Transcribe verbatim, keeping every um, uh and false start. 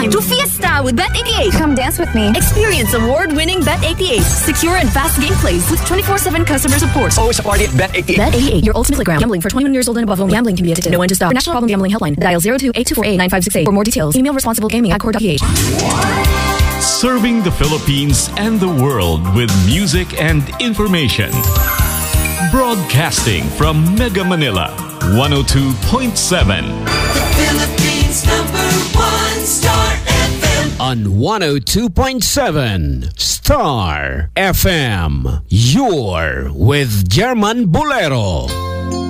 time to Fiesta with Bet eighty-eight. Come dance with me. Experience award-winning Bet eighty-eight. Secure and fast gameplays with twenty-four seven customer support. Always a party at Bet eighty-eight. Bet eighty-eight, your ultimate playground. Gambling for twenty-one years old and above only. Gambling can be addictive. Know when to stop. For National Problem Gambling Helpline, dial zero two eight two four eight nine five six eight. For more details, email responsiblegaming at core dot p h. Serving the Philippines and the world with music and information. Broadcasting from Mega Manila, one oh two point seven. The Philippines number one Star F M. On one oh two point seven Star F M. You're with German Bolero.